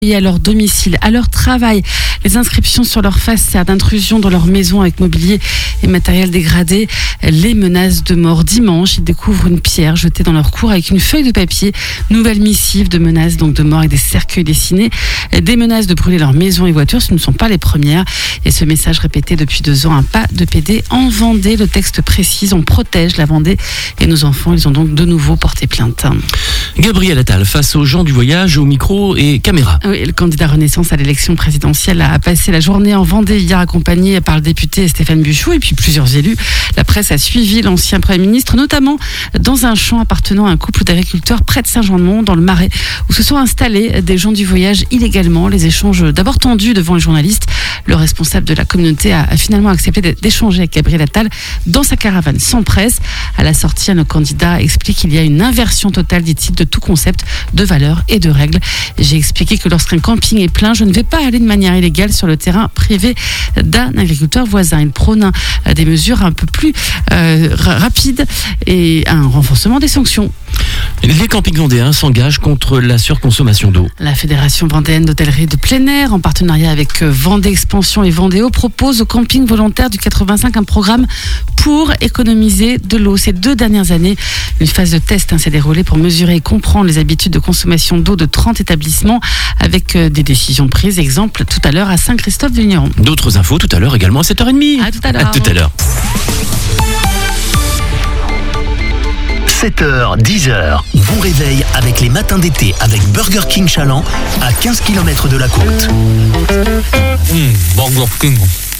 à leur domicile, à leur travail. Les inscriptions sur leur façade, d'intrusion dans leur maison avec mobilier et matériel dégradé, les menaces de mort. Dimanche, ils découvrent une pierre jetée dans leur cour avec une feuille de papier, nouvelle missive de menaces donc de mort avec des cercueils dessinés, des menaces de brûler leur maison et voitures. Ce ne sont pas les premières. Et ce message répété depuis 2 ans, un pas de PD en Vendée. Le texte précise, on protège la Vendée et nos enfants. Ils ont donc de nouveau porté plainte. Gabriel Attal face aux gens du voyage, au micro et caméra. Oui, le candidat Renaissance à l'élection présidentielle a passé la journée en Vendée hier, accompagné par le député Stéphane Buchou et puis plusieurs élus. La presse a suivi l'ancien Premier ministre, notamment dans un champ appartenant à un couple d'agriculteurs près de Saint-Jean-de-Mont, dans le Marais, où se sont installés des gens du voyage illégalement. Les échanges d'abord tendus devant les journalistes. Le responsable de la communauté a finalement accepté d'échanger avec Gabriel Attal dans sa caravane sans presse. À la sortie, le candidat explique qu'il y a une inversion totale, dit-il, de tout concept, de valeurs et de règles. J'ai expliqué que lorsqu'un camping est plein, je ne vais pas aller de manière illégale sur le terrain privé d'un agriculteur voisin. Il prône des mesures un peu plus rapides et un renforcement des sanctions. Les campings vendéens s'engagent contre la surconsommation d'eau. La Fédération vendéenne d'hôtellerie de plein air, en partenariat avec Vendée Expansion et Vendéo, propose aux campings volontaires du 85 un programme pour économiser de l'eau. Ces 2 dernières années, une phase de test s'est déroulée pour mesurer et comprendre les habitudes de consommation d'eau de 30 établissements avec des décisions prises. Exemple, tout à l'heure à Saint-Christophe-de-Ligneron. D'autres infos tout à l'heure également à 7h30. À tout à l'heure. À tout à l'heure. 7h, 10h, bon réveil avec les matins d'été avec Burger King Chaland à 15 km de la côte. Burger King.